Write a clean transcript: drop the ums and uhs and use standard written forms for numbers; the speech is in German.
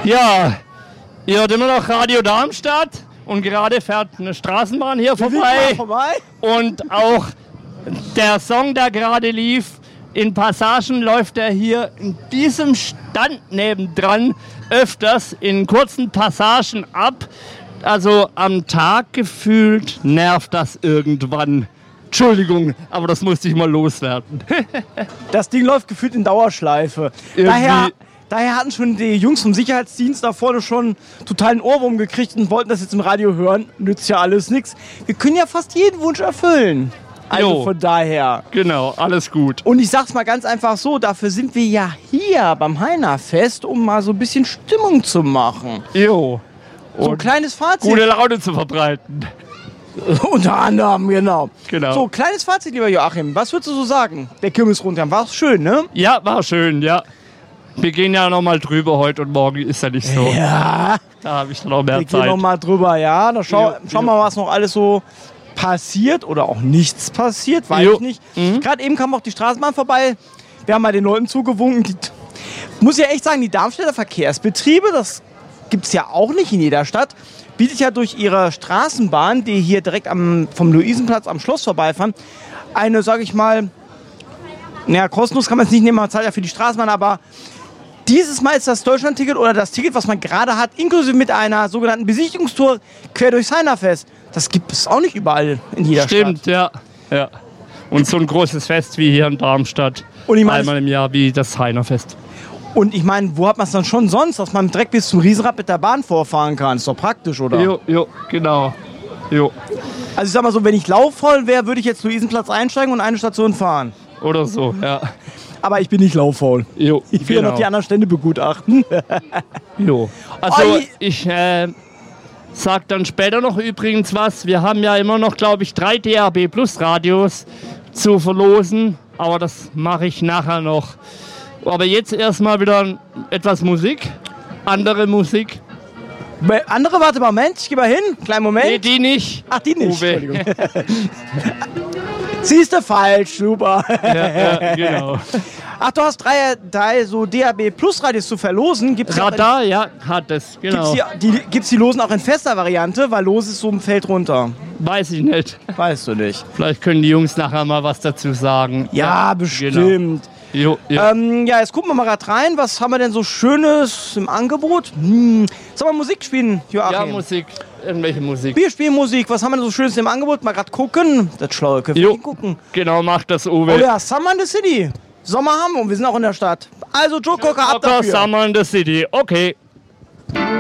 Ja, ihr hört immer noch Radio Darmstadt und gerade fährt eine Straßenbahn hier vorbei. Und auch der Song, der gerade lief, in Passagen läuft er hier in diesem Stand nebendran öfters in kurzen Passagen ab. Also am Tag gefühlt nervt das irgendwann. Entschuldigung, aber das musste ich mal loswerden. Das Ding läuft gefühlt in Dauerschleife. Daher hatten schon die Jungs vom Sicherheitsdienst da vorne schon totalen Ohrwurm gekriegt und wollten das jetzt im Radio hören. Nützt ja alles nichts. Wir können ja fast jeden Wunsch erfüllen. Also von daher. Genau, alles gut. Und ich sag's mal ganz einfach so, dafür sind wir ja hier beim Heinerfest, um mal so ein bisschen Stimmung zu machen. Jo. So ein kleines Fazit. Gute Laune zu verbreiten. Unter anderem, genau. Genau. So, kleines Fazit, lieber Joachim. Was würdest du so sagen? Der Kirmesrundgang, war schön, ne? Ja, war schön, ja. Wir gehen ja noch mal drüber heute und morgen ist ja nicht so. Ja. Da habe ich noch mehr Zeit. Wir gehen noch mal drüber, ja. Dann schauen wir mal, was noch alles so passiert oder auch nichts passiert, weiß ich nicht. Gerade eben kam auch die Straßenbahn vorbei. Wir haben mal den Leuten zugewunken. Muss ja echt sagen, die Darmstädter Verkehrsbetriebe, das gibt es ja auch nicht in jeder Stadt, bietet ja durch ihre Straßenbahn, die hier direkt vom Luisenplatz am Schloss vorbeifahren, eine, sage ich mal, naja, kostenlos kann man es nicht nehmen, man zahlt ja für die Straßenbahn, aber dieses Mal ist das Deutschland-Ticket oder das Ticket, was man gerade hat, inklusive mit einer sogenannten Besichtigungstour quer durchs Heinerfest. Das gibt es auch nicht überall in jeder Stadt. Stimmt, ja. Und so ein großes Fest wie hier in Darmstadt, einmal im Jahr wie das Heinerfest. Und ich meine, wo hat man es dann schon sonst, dass man direkt bis zum Riesenrad mit der Bahn vorfahren kann? Ist doch praktisch, oder? Jo, genau. Jo. Also ich sag mal so, wenn ich laufvoll wäre, würde ich jetzt Luisenplatz einsteigen und eine Station fahren. Oder so, ja. Aber ich bin nicht lauffaul. Jo, ich will ja noch die anderen Stände begutachten. Jo. Also ich sag dann später noch übrigens was. Wir haben ja immer noch, glaube ich, 3 DAB Plus Radios zu verlosen. Aber das mache ich nachher noch. Aber jetzt erstmal wieder etwas Musik. Andere Musik. Andere, warte, Moment, ich geh mal hin. Kleinen Moment. Nee, die nicht. Ach, die nicht. Uwe. Entschuldigung. Siehst du, falsch, super. Ja, genau. Ach, du hast 3 so DAB Plus Radios zu verlosen. Gibt's Radar, ja, hat es, genau. Gibt's die Losen auch in fester Variante? Weil Los ist so im Feld runter. Weiß ich nicht. Weißt du nicht. Vielleicht können die Jungs nachher mal was dazu sagen. Ja, bestimmt. Genau. Jo. Ja, jetzt gucken wir mal gerade rein. Was haben wir denn so Schönes im Angebot? Sollen wir Musik spielen, Joachim? Ja, Musik. Irgendwelche Musik. Wir spielen Musik. Was haben wir denn so Schönes im Angebot? Mal gerade gucken. Das schlaue Köpfe gucken. Genau, macht das, Uwe. Oh ja, Summer in the City. Sommer haben wir und wir sind auch in der Stadt. Also Joe Cocker, ab dafür. Summer in the City, okay.